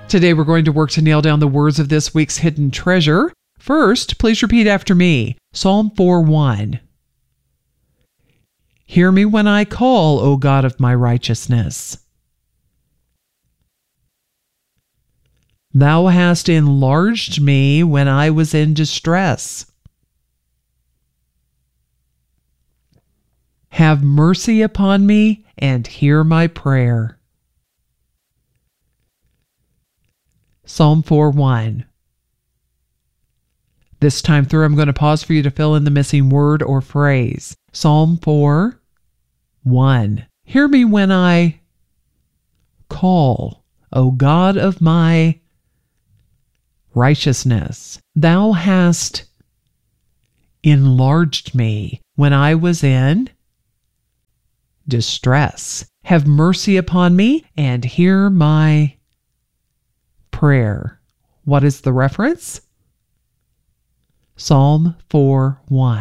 Today we're going to work to nail down the words of this week's hidden treasure. First, please repeat after me. Psalm 4:1. Hear me when I call, O God of my righteousness. Thou hast enlarged me when I was in distress. Have mercy upon me and hear my prayer. Psalm 4:1. This time through, I'm going to pause for you to fill in the missing word or phrase. Psalm 4:1. Hear me when I call, O God of my righteousness. Thou hast enlarged me when I was in distress. Have mercy upon me and hear my prayer. What is the reference? Psalm 4:1.